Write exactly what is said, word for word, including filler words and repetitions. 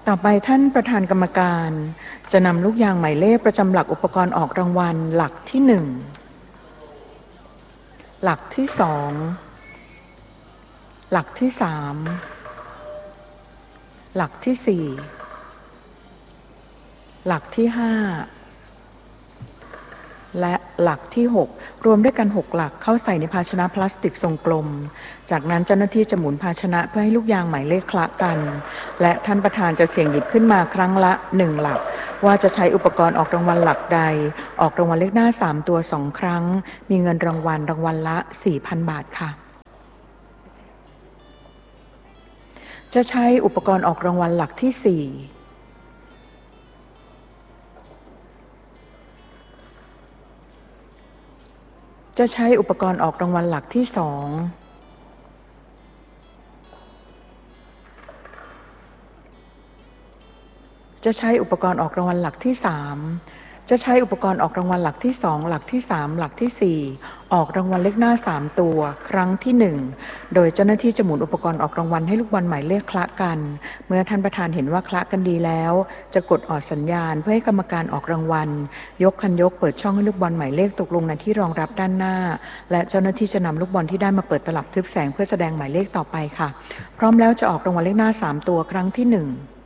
ต่อไปท่านประธานกรรมการจะนำลูกยางหมายเลขประจำหลักอุปกรณ์ออกรางวัลหลักที่หนึ่งหลักที่สองหลักที่สามหลักที่สี่หลักที่ห้าและหลักที่หกรวมด้วยกันหกหลักเข้าใส่ในภาชนะพลาสติกทรงกลมจากนั้นเจ้าหน้าที่จะหมุนภาชนะเพื่อให้ลูกยางหมายเลขคละกันและท่านประธานจะเสี่ยงหยิบขึ้นมาครั้งละหนึ่งหลักว่าจะใช้อุปกรณ์ออกรางวัลหลักใดออกรางวัลเลขหน้าสามตัวสองครั้งมีเงินรางวัลรางวัลละ สี่พัน บาทค่ะจะใช้อุปกรณ์ออกรางวัลหลักที่สี่จะใช้อุปกรณ์ออกรางวัลหลักที่สองจะใช้อุปกรณ์ออกรางวัลหลักที่สามจะใช้อุปกรณ์ออกรางวัลหลักที่สองหลักที่สามหลักที่สี่ออกรางวัลเลขหน้าสามตัวครั้งที่หนึ่งโดยเจ้าหน้าที่จะหมุนอุปกรณ์ออกรางวัลให้ลูกบอลหมายเลขคละกันเมื่อท่านประธานเห็นว่าคละกันดีแล้วจะกดออดสัญญาณเพื่อให้กรรมการออกรางวัลยกคันยกเปิดช่องให้ลูกบอลหมายเลขตกลงในที่รองรับด้านหน้าและเจ้าหน้าที่จะนำลูกบอลที่ได้มาเปิดตลับทึบแสงเพื่อแสดงหมายเลขต่อไปค่ะพร้อมแล้วจะออกรางวัลเลขหน้าสามตัวครั้งที่หนึ่ง